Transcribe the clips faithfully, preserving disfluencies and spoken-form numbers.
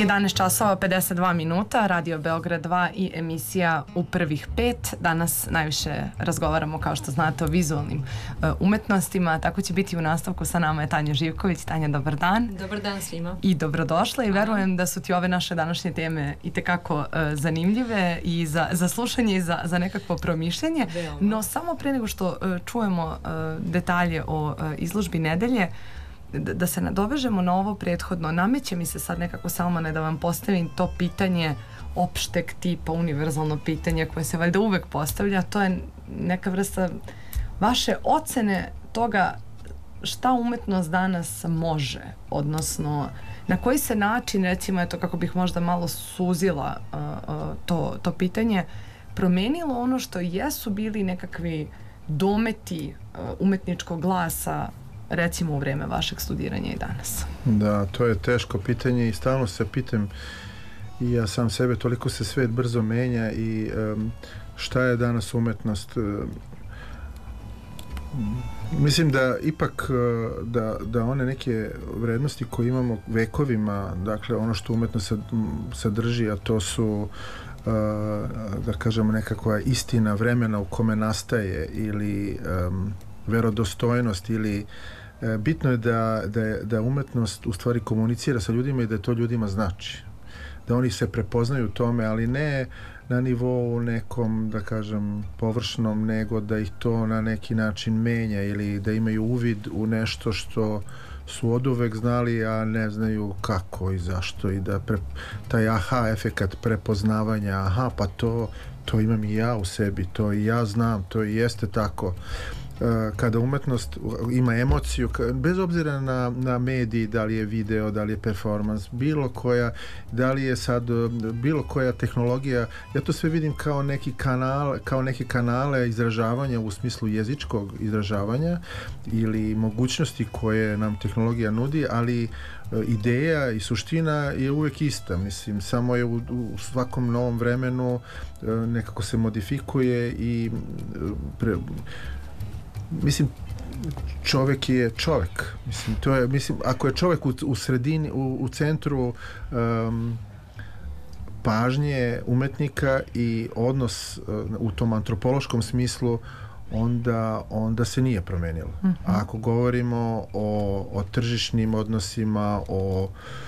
jedanaest časova pedeset dva minuta, Radio Beograd dva i emisija U prvih pet. Danas najviše razgovaramo, kao što znate, o vizualnim uh, umetnostima. Tako će biti u nastavku. Sa nama je Tanja Živković. Tanja, dobar dan. Dobar dan svima. I dobrodošla i verujem da su ti ove naše današnje teme itekako uh, zanimljive i za, za slušanje i za, za nekakvo promišljanje. Veoma. No samo pre nego što uh, čujemo uh, detalje o uh, izložbi nedelje, da, da se nadovežemo na ovo prethodno, nameće mi se sad nekako samo ne da vam postavim to pitanje opšteg tipa, univerzalno pitanje koje se valjda uvek postavlja. To je neka vrsta vaše ocene toga šta umetnost danas može, odnosno na koji se način, recimo, eto kako bih možda malo suzila uh, uh, to, to pitanje, promenilo ono što jesu bili nekakvi dometi uh, umetničkog glasa, recimo u vreme vašeg studiranja i danas? Da, to je teško pitanje i stalno se pitam i ja sam sebe, toliko se svet brzo menja i um, šta je danas umetnost? Um, mislim da ipak uh, da, da one neke vrednosti koje imamo vekovima, dakle ono što umetnost sad, sadrži, a to su uh, da kažemo nekakva istina vremena u kome nastaje ili um, verodostojnost ili e, bitno je da, da, da umetnost u stvari komunicira sa ljudima i da to ljudima znači. Da oni se prepoznaju u tome, ali ne na nivou nekom, da kažem, površnom, nego da ih to na neki način menja ili da imaju uvid u nešto što su oduvek znali, a ne znaju kako i zašto i da pre, taj aha efekat prepoznavanja, aha, pa to, to imam i ja u sebi, to i ja znam, to i jeste tako. Kada umetnost ima emociju, bez obzira na, na mediji, da li je video, da li je performans, bilo koja, da li je sad bilo koja tehnologija, ja to sve vidim kao neki kanal, kao neke kanale izražavanja u smislu jezičkog izražavanja ili mogućnosti koje nam tehnologija nudi, ali ideja i suština je uvek ista, mislim, samo je u, u svakom novom vremenu nekako se modifikuje i pre, mislim, čovjek je čovjek. Mislim, to je, mislim, ako je čovjek u, u sredini, u, u centru um, pažnje umetnika i odnos uh, u tom antropološkom smislu, onda, onda se nije promenilo. Mm-hmm. A ako govorimo o, o tržišnim odnosima, o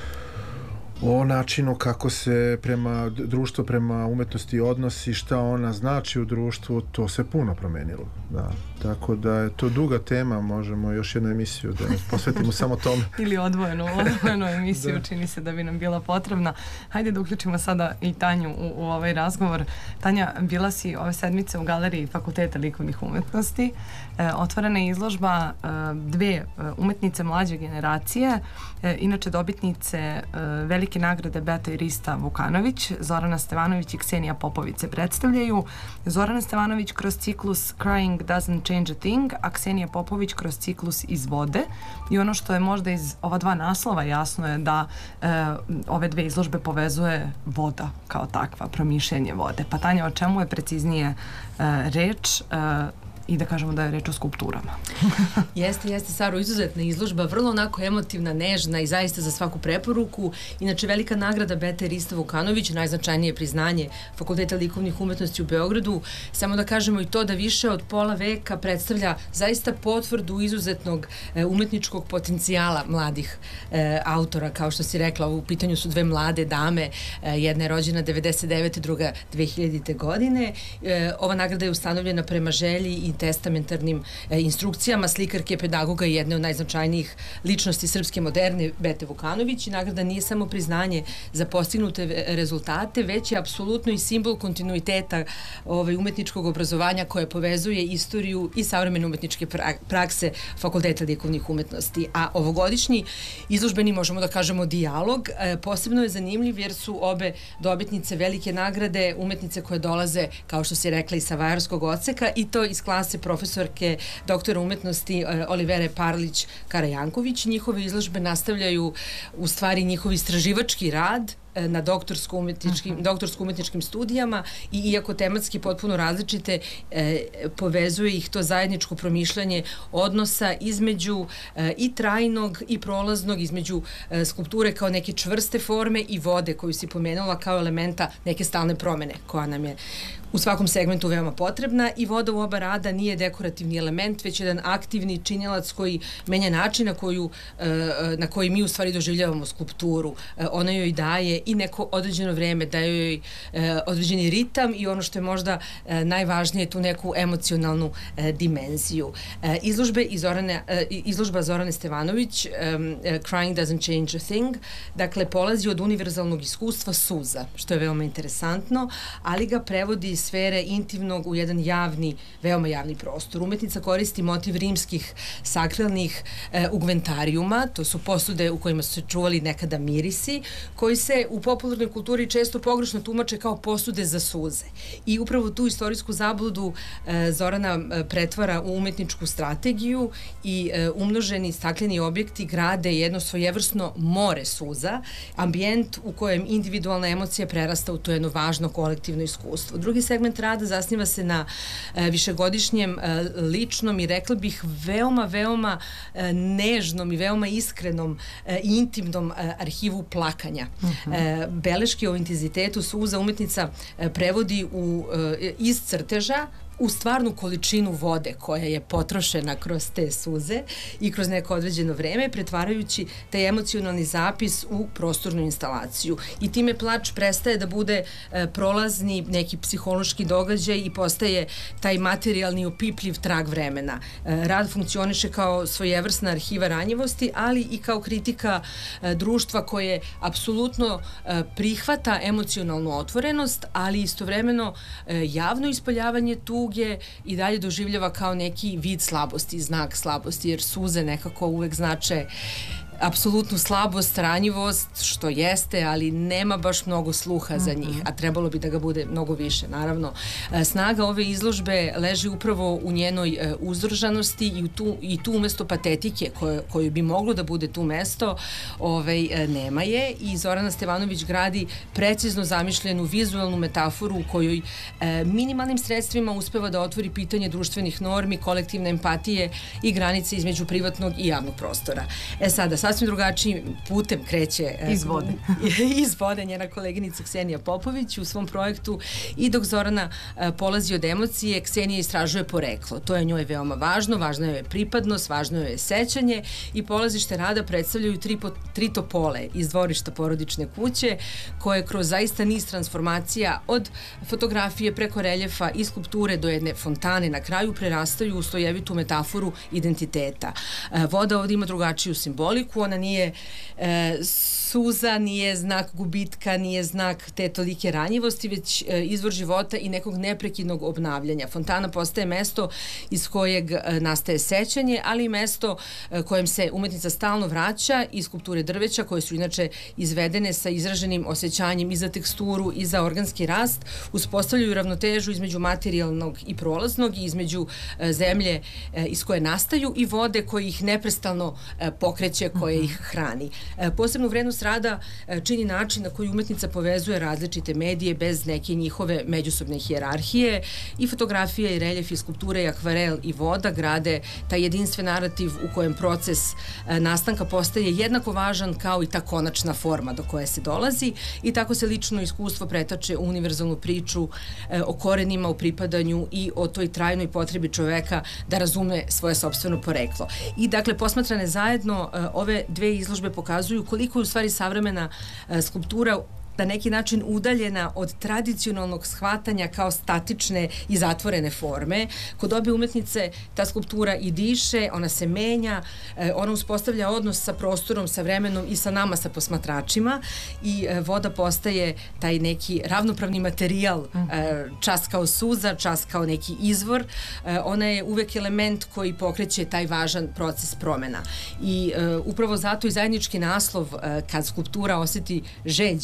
o načinu kako se prema društvo prema umetnosti odnosi, šta ona znači u društvu, to se puno promenilo. Da. Tako da je to duga tema, možemo još jednu emisiju da posvetimo samo tome. Ili odvojenu, odvojenu emisiju, da. Čini se da bi nam bila potrebna. Hajde da uključimo sada i Tanju u, u ovaj razgovor. Tanja, bila si ove sedmice u galeriji Fakulteta likovnih umetnosti. E, otvorena je izložba e, dve e, umetnice mlađe generacije, e, inače dobitnice e, velike nagrade Beta i Rista Vukanović. Zorana Stevanović i Ksenija Popović se predstavljaju. Zorana Stevanović kroz ciklus Crying Doesn't Change a Thing, a Ksenija Popović kroz ciklus Iz vode. I ono što je možda iz ova dva naslova jasno je da e, ove dve izložbe povezuje voda kao takva, promišljanje vode. Pa Tanja, o čemu je preciznije e, reč? E, i da kažemo da je reč o skulpturama. Jeste, jeste, Saro, izuzetna izložba, vrlo onako emotivna, nežna i zaista za svaku preporuku. Inače, velika nagrada Beta i Rista Vukanović, najznačajnije priznanje Fakulteta likovnih umetnosti u Beogradu. Samo da kažemo i to da više od pola veka predstavlja zaista potvrdu izuzetnog e, umetničkog potencijala mladih e, autora, kao što si rekla, u pitanju su dve mlade dame, e, jedna je rođena devedeset devete. druga dve hiljadite. godine. E, ova nagrada je ustanovljena prema želji i testamentarnim e, instrukcijama slikarke, pedagoga i jedne od najznačajnijih ličnosti srpske moderne, Bete Vukanović. I nagrada nije samo priznanje za postignute rezultate, već je apsolutno i simbol kontinuiteta ovaj, umetničkog obrazovanja koje povezuje istoriju i savremene umetničke prakse Fakulteta likovnih umetnosti. A ovogodišnji izložbeni, možemo da kažemo, dijalog, e, posebno je zanimljiv jer su obe dobitnice velike nagrade umetnice koje dolaze, kao što si rekla, iz Savajarskog odseka, i to iz klase profesorke doktora umetnosti Olivere Parlić Karajanković. Njihove izložbe nastavljaju u stvari njihov istraživački rad na doktorsko-umetničkim, uh-huh. doktorsko-umetničkim studijama i iako tematski potpuno različite, e, povezuje ih to zajedničko promišljanje odnosa između e, i trajnog i prolaznog, između e, skulpture kao neke čvrste forme i vode koju si pomenula kao elementa neke stalne promene koja nam je u svakom segmentu veoma potrebna i voda u oba rada nije dekorativni element, već jedan aktivni činilac koji menja način na, koju, na koji mi u stvari doživljavamo skulpturu. Ona joj daje i neko određeno vreme, daje joj određeni ritam i ono što je možda najvažnije, tu neku emocionalnu dimenziju. Izložbe iz Zorane, izložba Zorane Stevanović, Crying Doesn't Change a Thing, dakle polazi od univerzalnog iskustva suza, što je veoma interesantno, ali ga prevodi iz sfere intimnog u jedan javni, veoma javni prostor. Umetnica koristi motiv rimskih sakralnih e, ugventarijuma, to su posude u kojima su se čuvali nekada mirisi, koji se u popularnoj kulturi često pogrešno tumače kao posude za suze. I upravo tu istorijsku zabludu e, Zorana e, pretvara u umetničku strategiju i e, umnoženi stakleni objekti grade jedno svojevrsno more suza, ambijent u kojem individualna emocija prerasta u to jedno važno kolektivno iskustvo. Drugi segment rada zasniva se na e, višegodišnjem e, ličnom i rekla bih veoma, veoma e, nežnom i veoma iskrenom i e, intimnom e, arhivu plakanja. Uh-huh. e, beleške o intenzitetu suza umetnica e, prevodi u, e, iz crteža u stvarnu količinu vode koja je potrošena kroz te suze i kroz neko određeno vreme, pretvarajući taj emocionalni zapis u prostornu instalaciju. I time plač prestaje da bude e, prolazni neki psihološki događaj i postaje taj materijalni opipljiv trag vremena. E, rad funkcioniše kao svojevrsna arhiva ranjivosti, ali i kao kritika e, društva koje apsolutno e, prihvata emocionalnu otvorenost, ali istovremeno e, javno ispoljavanje tu i dalje doživljava kao neki vid slabosti, znak slabosti, jer suze nekako uvek znače apsolutnu slabost, ranjivost, što jeste, ali nema baš mnogo sluha za njih, a trebalo bi da ga bude mnogo više, naravno. Snaga ove izložbe leži upravo u njenoj uzdržanosti i, u tu, i tu umesto patetike koje, koju bi moglo da bude tu mesto, ovaj, nema je i Zorana Stevanović gradi precizno zamišljenu vizualnu metaforu u kojoj e, minimalnim sredstvima uspeva da otvori pitanje društvenih normi, kolektivne empatije i granice između privatnog i javnog prostora. E sada, sasvim drugačijim putem kreće iz vode. iz vode njena koleginica Ksenija Popović u svom projektu i dok Zorana a, polazi od emocije, Ksenija istražuje poreklo. To je njoj veoma važno, važna joj je pripadnost, važno joj je sećanje i polazište rada predstavljaju tri, po, tri topole iz dvorišta porodične kuće koje kroz zaista niz transformacija od fotografije preko reljefa i skulpture do jedne fontane na kraju prerastaju u slojevitu metaforu identiteta. A, voda ovdje ima drugačiju simboliku, ona nije e, suza, nije znak gubitka, nije znak te tolike ranjivosti, već e, izvor života i nekog neprekidnog obnavljanja. Fontana postaje mesto iz kojeg e, nastaje sećanje, ali i mesto e, kojem se umetnica stalno vraća i skulpture drveća, koje su inače izvedene sa izraženim osjećanjem i za teksturu i za organski rast, uspostavljaju ravnotežu između materijalnog i prolaznog i između e, zemlje e, iz koje nastaju i vode koji ih neprestano e, pokreće, koje ih hrani. E, posebnu vrednost rada e, čini način na koji umetnica povezuje različite medije bez neke njihove međusobne hijerarhije i fotografija i reljef i skulpture i akvarel i voda grade taj jedinstven narativ u kojem proces e, nastanka postaje jednako važan kao i ta konačna forma do koje se dolazi i tako se lično iskustvo pretače u univerzalnu priču e, o korenima, o pripadanju i o toj trajnoj potrebi čoveka da razume svoje sopstveno poreklo. I dakle, posmatrane zajedno, ove dve izložbe pokazuju koliko je u stvari savremena skulptura na neki način udaljena od tradicionalnog shvatanja kao statične i zatvorene forme. Kod obe umetnice ta skulptura i diše, ona se menja, ona uspostavlja odnos sa prostorom, sa vremenom i sa nama, sa posmatračima i voda postaje taj neki ravnopravni materijal, čas kao suza, čas kao neki izvor. Ona je uvek element koji pokreće taj važan proces promena. I upravo zato i zajednički naslov kad skulptura osjeti žeđ ove dve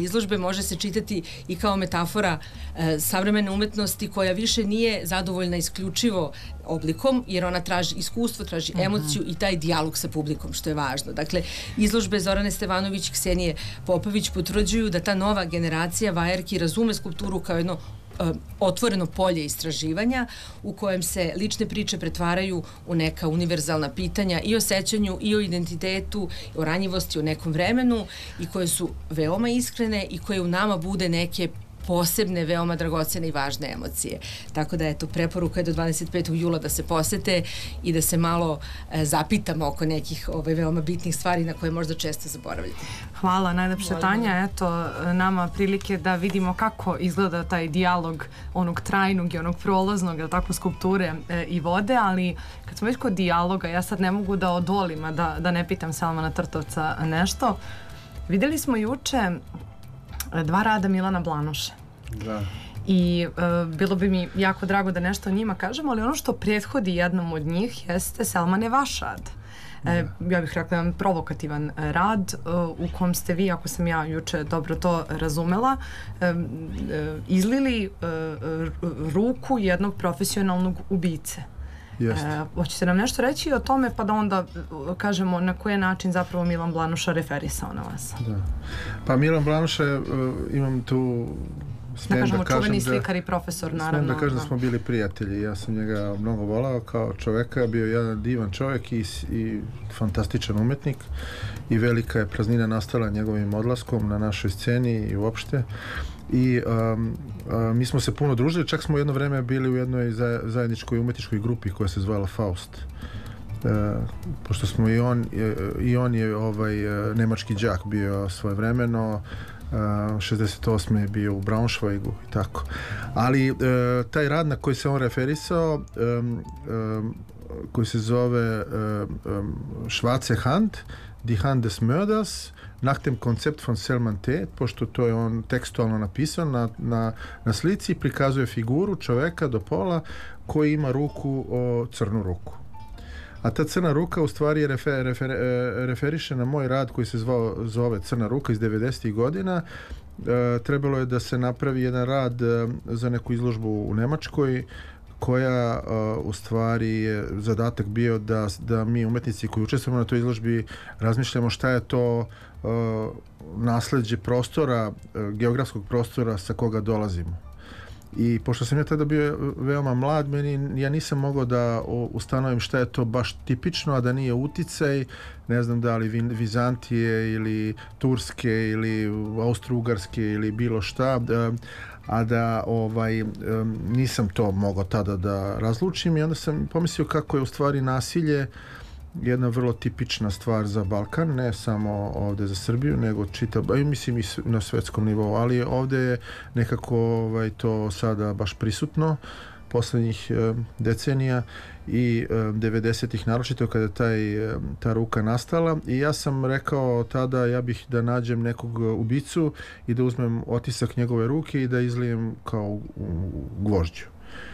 izložbe može se čitati i kao metafora e, savremene umetnosti koja više nije zadovoljna isključivo oblikom, jer ona traži iskustvo, traži uh-huh. emociju i taj dijalog sa publikom, što je važno. Dakle, izložbe Zorane Stevanović i Ksenije Popović potvrđuju da ta nova generacija vajerki razume skulpturu kao jedno otvoreno polje istraživanja u kojem se lične priče pretvaraju u neka univerzalna pitanja i o sećanju i o identitetu, o ranjivosti u nekom vremenu i koje su veoma iskrene i koje u nama bude neke posebne, veoma dragocene i važne emocije. Tako da, eto, preporuka je do dvadeset petog jula da se posete i da se malo e, zapitamo oko nekih ovaj, veoma bitnih stvari na koje možda često zaboravljate. Hvala, najlepše Tanja. Eto, nama prilike da vidimo kako izgleda taj dijalog onog trajnog i onog prolaznog, ili tako, skulpture e, i vode, ali kad smo već kod dijaloga, ja sad ne mogu da odolim, a da, da ne pitam Salmana Trtovca nešto. Videli smo juče dva rada Milana Blanuše. Da. I e, bilo bi mi jako drago da nešto o njima kažemo, ali ono što prethodi jednom od njih jeste Selmane vaš rad. E, ja bih rekla jedan provokativan rad e, u kom ste vi, ako sam ja juče dobro to razumela, e, e, izlili e, ruku jednog profesionalnog ubice. E, hoćete nam nešto reći o tome, pa da onda kažemo na koji način zapravo Milan Blanuša referisao na vas? Da. Pa Milan Blanuša, uh, imam tu da kažemo da čuveni slikar i profesor, naravno. Smijem da kažem da smo bili prijatelji. Ja sam njega mnogo volao kao čoveka, bio jedan divan čovjek i, i fantastičan umetnik i velika je praznina nastala njegovim odlaskom na našoj sceni i uopšte. I um, uh, mi smo se puno družili, čak smo jedno vreme bili u jednoj zajedničkoj umetničkoj grupi koja se zvala Faust. Uh, pošto smo i on, i on je ovaj, nemački đak bio svojevremeno, Uh, šezdeset osme je bio u Braunschweigu i tako. Ali uh, taj rad na koji se on referisao um, um, koji se zove um, um, Schwarze Hand, Die Hand des Mörders, nach dem Konzept von Selman T, pošto to je on tekstualno napisan na, na, na slici, prikazuje figuru čoveka do pola koji ima ruku, o, crnu ruku. A ta crna ruka u stvari refer, refer, referiše na moj rad koji se zvao, zove Crna ruka iz devedesetih godina. E, trebalo je da se napravi jedan rad e, za neku izložbu u Nemačkoj koja e, u stvari je zadatak bio da, da mi umetnici koji učestvujemo na toj izložbi razmišljamo šta je to e, nasleđe prostora, e, geografskog prostora sa koga dolazimo. I pošto sam ja tada bio veoma mlad, meni, ja nisam mogao da ustanovim šta je to baš tipično, a da nije uticaj, ne znam da li Vizantije ili Turske ili Austro-Ugarske ili bilo šta, a da ovaj, nisam to mogao tada da razlučim i onda sam pomislio kako je u stvari nasilje jedna vrlo tipična stvar za Balkan, ne samo ovdje za Srbiju, nego čitav, mislim i na svetskom nivou, ali ovdje je nekako ovaj, to sada baš prisutno poslednjih e, decenija i e, devedesetih naročito kada taj, e, ta ruka nastala i ja sam rekao tada ja bih da nađem nekog ubicu i da uzmem otisak njegove ruke i da izlijem kao u, u gvožđu.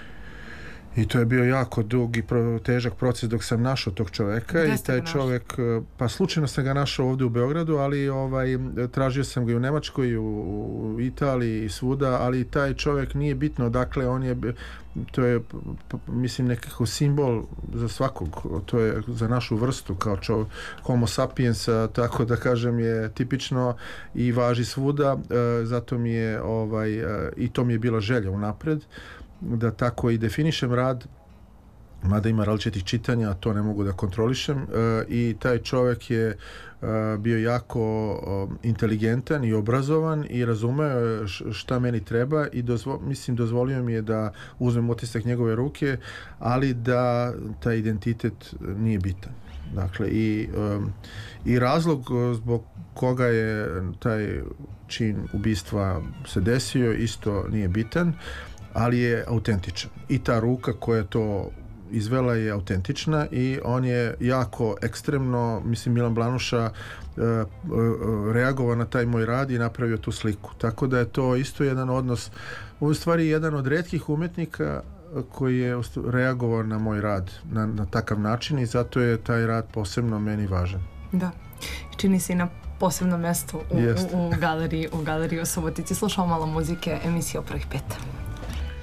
I to je bio jako dug i pro, težak proces dok sam našao tog čoveka. Gde i taj čovek, pa slučajno sam ga našao ovdje u Beogradu, ali ovaj, tražio sam ga i u Nemačkoj, i u, u Italiji i svuda, ali taj čovek nije bitno, dakle on je, to je mislim nekako simbol za svakog, to je za našu vrstu kao čov, homo sapiensa, tako da kažem je tipično i važi svuda, zato mi je ovaj, i to mi je bila želja unapred da tako i definišem rad, mada ima različitih čitanja, to ne mogu da kontrolišem e, i taj čovjek je e, bio jako o, inteligentan i obrazovan i razumeo šta meni treba i dozvo, mislim dozvolio mi je da uzmem otisak njegove ruke, ali da taj identitet nije bitan. Dakle i, um, i razlog zbog koga je taj čin ubistva se desio isto nije bitan, ali je autentičan. I ta ruka koja to izvela je autentična i on je jako ekstremno, mislim Milan Blanuša e, e, reagovao na taj moj rad i napravio tu sliku. Tako da je to isto jedan odnos, u stvari jedan od retkih umetnika koji je reagovao na moj rad na, na takav način i zato je taj rad posebno meni važan. Da. Čini se i na posebno mesto u, u, u galeriji u galeriji u Subotici. Slušamo malo muzike, emisija Prvih pet.